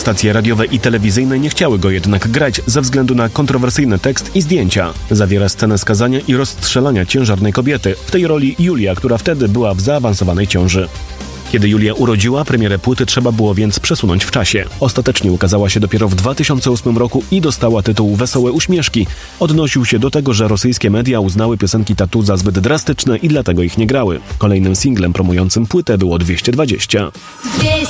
Stacje radiowe i telewizyjne nie chciały go jednak grać ze względu na kontrowersyjny tekst i zdjęcia. Zawiera scenę skazania i rozstrzelania ciężarnej kobiety, w tej roli Julia, która wtedy była w zaawansowanej ciąży. Kiedy Julia urodziła, premierę płyty trzeba było więc przesunąć w czasie. Ostatecznie ukazała się dopiero w 2008 roku i dostała tytuł Wesołe uśmieszki. Odnosił się do tego, że rosyjskie media uznały piosenki Tatu za zbyt drastyczne i dlatego ich nie grały. Kolejnym singlem promującym płytę było 220.